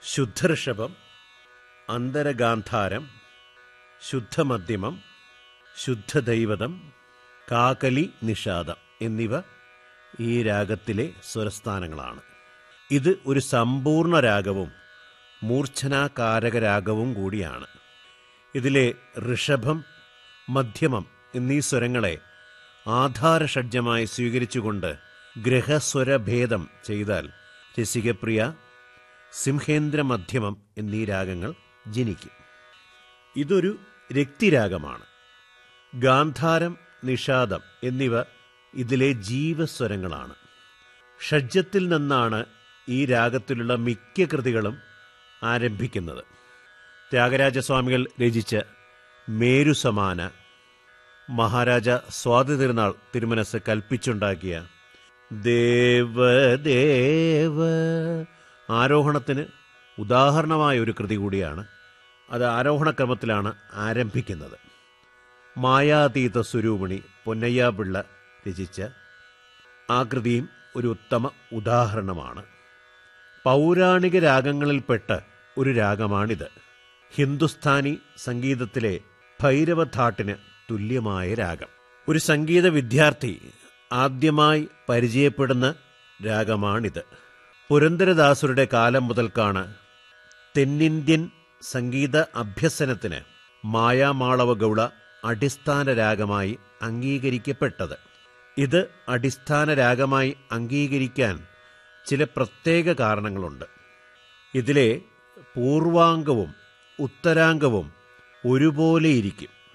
ശുദ്ധഋഷഭം, അന്തരഗാന്ധാരം, ശുദ്ധമധ്യമം, ശുദ്ധദൈവതം, കാകലി നിഷാദം എന്നിവ ഈ രാഗത്തിലെ സ്വരസ്ഥാനങ്ങളാണ്. ഇത് ഒരു സമ്പൂർണ്ണ രാഗവും മൂർച്ഛനാകാരക രാഗവും കൂടിയാണ്. ഇതിലെ ഋഷഭം, മധ്യമം എന്നീ സ്വരങ്ങളെ ആധാരഷഡ്ജമായി സ്വീകരിച്ചുകൊണ്ട് ഗ്രഹസ്വരഭേദം ചെയ്താൽ രസികപ്രിയ, സിംഹേന്ദ്ര മധ്യമം എന്നീ രാഗങ്ങൾ ജനിക്കും. ഇതൊരു രക്തിരാഗമാണ്. ഗാന്ധാരം, നിഷാദം എന്നിവ ഇതിലെ ജീവസ്വരങ്ങളാണ്. ഷഡ്ജത്തിൽ നിന്നാണ് ഈ രാഗത്തിലുള്ള മിക്ക കൃതികളും ആരംഭിക്കുന്നത്. ത്യാഗരാജസ്വാമികൾ രചിച്ച മേരുസമാന, മഹാരാജ സ്വാതി തിരുനാൾ തിരുമനസ് കൽപ്പിച്ചുണ്ടാക്കിയ ദേവദേവ ആരോഹണത്തിന് ഉദാഹരണമായ ഒരു കൃതി കൂടിയാണ്. അത് ആരോഹണക്രമത്തിലാണ് ആരംഭിക്കുന്നത്. മായാതീത സ്വരൂപിണി പൊന്നയ്യ പിള്ള രചിച്ച ആ കൃതിയും ഒരു ഉത്തമ ഉദാഹരണമാണ്. പൗരാണിക രാഗങ്ങളിൽപ്പെട്ട ഒരു രാഗമാണിത്. ഹിന്ദുസ്ഥാനി സംഗീതത്തിലെ ഭൈരവഥാട്ടിന് തുല്യമായ രാഗം. ഒരു സംഗീത വിദ്യാർത്ഥി ആദ്യമായി പരിചയപ്പെടുന്ന രാഗമാണിത്. പുരന്ദരദാസരുടെ കാലം മുതൽക്കാണ് തെന്നിന്ത്യൻ സംഗീത അഭ്യസനത്തിന് മായാമാളവ ഗൗള അടിസ്ഥാന രാഗമായി അംഗീകരിക്കപ്പെട്ടത്. ഇത് അടിസ്ഥാന രാഗമായി അംഗീകരിക്കാൻ ചില പ്രത്യേക കാരണങ്ങളുണ്ട്. ഇതിലെ പൂർവാംഗവും ഉത്തരാംഗവും ഒരുപോലെയിരിക്കും.